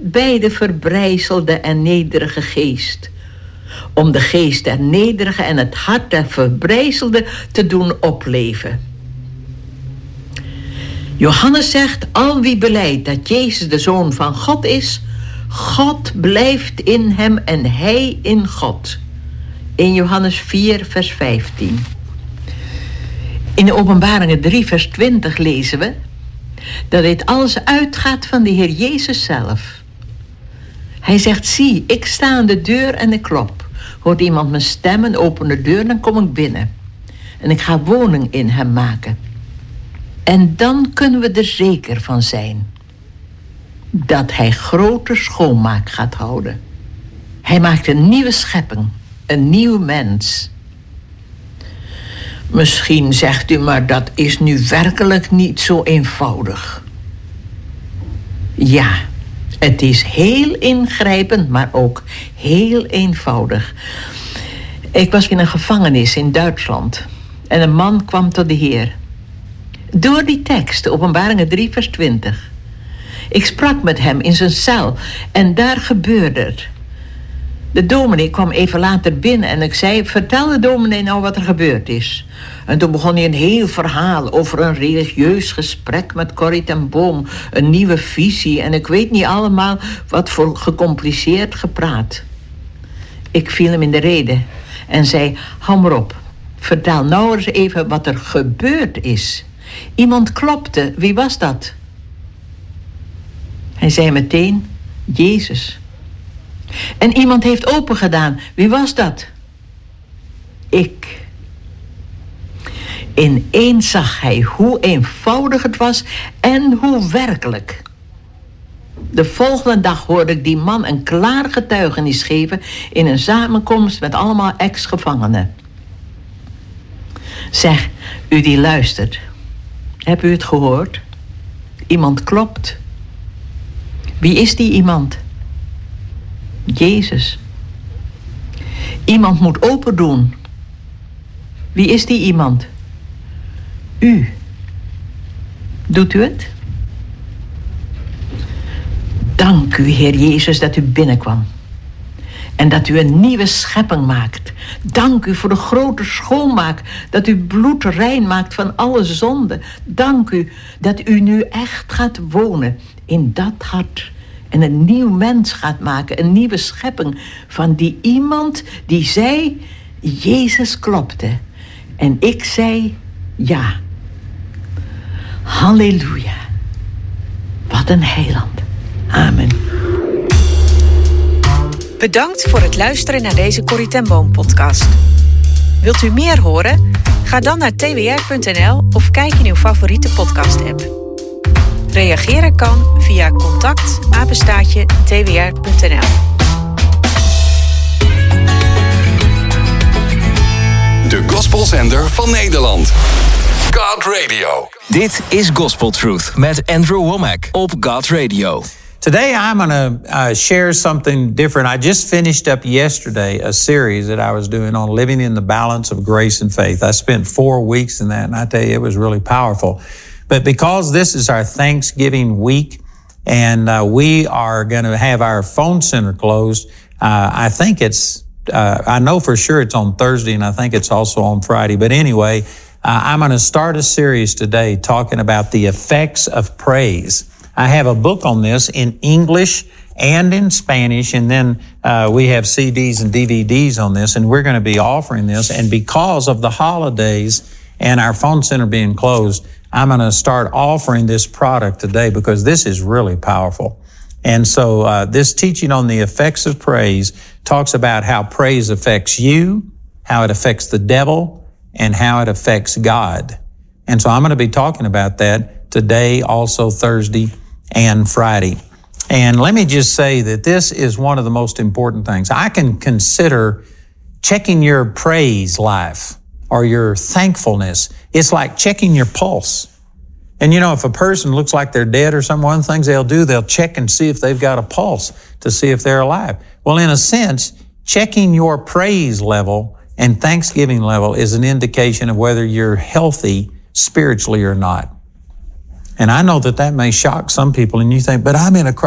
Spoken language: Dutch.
bij de verbrijzelde en nederige geest, om de geest der nederige en het hart der verbrijzelde te doen opleven. Johannes zegt, al wie belijdt dat Jezus de Zoon van God is, God blijft in hem en hij in God. In Johannes 4, vers 15. In de Openbaringen 3, vers 20 lezen we dat dit alles uitgaat van de Heer Jezus zelf. Hij zegt, zie, ik sta aan de deur en ik klop. Hoort iemand mijn stem en open de deur, dan kom ik binnen. En ik ga woning in hem maken. En dan kunnen we er zeker van zijn dat hij grote schoonmaak gaat houden. Hij maakt een nieuwe schepping, een nieuw mens. Misschien zegt u, maar dat is nu werkelijk niet zo eenvoudig. Ja, het is heel ingrijpend, maar ook heel eenvoudig. Ik was in een gevangenis in Duitsland en een man kwam tot de Heer. Door die tekst, Openbaringen 3, vers 20. Ik sprak met hem in zijn cel en daar gebeurde het. De dominee kwam even later binnen en ik zei, vertel de dominee nou wat er gebeurd is. En toen begon hij een heel verhaal over een religieus gesprek met Corrie ten Boom, een nieuwe visie en ik weet niet allemaal wat voor gecompliceerd gepraat. Ik viel hem in de rede en zei, hou maar op, vertel nou eens even wat er gebeurd is. Iemand klopte, wie was dat? Hij zei meteen, Jezus. En iemand heeft opengedaan, wie was dat? Ik. Ineens zag hij hoe eenvoudig het was en hoe werkelijk. De volgende dag hoorde ik die man een klaar getuigenis geven in een samenkomst met allemaal ex-gevangenen. Zeg, u die luistert, hebt u het gehoord? Iemand klopt. Wie is die iemand? Jezus. Iemand moet open doen. Wie is die iemand? U. Doet u het? Dank u, Heer Jezus, dat u binnenkwam. En dat u een nieuwe schepping maakt. Dank u voor de grote schoonmaak. Dat u bloed rein maakt van alle zonde. Dank u dat u nu echt gaat wonen in dat hart. En een nieuw mens gaat maken. Een nieuwe schepping van die iemand die zei, Jezus klopte. En ik zei, ja. Halleluja. Wat een heiland. Amen. Bedankt voor het luisteren naar deze Corrie ten Boom podcast. Wilt u meer horen? Ga dan naar twr.nl of kijk in uw favoriete podcast-app. Reageren kan via contact@twr.nl. De gospelzender van Nederland. God Radio. Dit is Gospel Truth met Andrew Womack op God Radio. Today I'm going to share something different. I just finished up yesterday a series that I was doing on living in the balance of grace and faith. I spent 4 weeks in that, and I tell you, it was really powerful. But because this is our Thanksgiving week, and we are going to have our phone center closed, I think it's, I know for sure it's on Thursday, and I think it's also on Friday. But anyway, I'm going to start a series today talking about the effects of praise. I have a book on this in English and in Spanish, and then we have CDs and DVDs on this, and we're going to be offering this. And because of the holidays and our phone center being closed, I'm going to start offering this product today because this is really powerful. And so this teaching on the effects of praise talks about how praise affects you, how it affects the devil, and how it affects God. And so I'm going to be talking about that today, also Thursday and Friday. And let me just say that this is one of the most important things. I can consider checking your praise life or your thankfulness. It's like checking your pulse. And you know, if a person looks like they're dead or something, one of the things they'll do, they'll check and see if they've got a pulse to see if they're alive. Well, in a sense, checking your praise level and thanksgiving level is an indication of whether you're healthy spiritually or not. And I know that that may shock some people, and you think, but I'm in a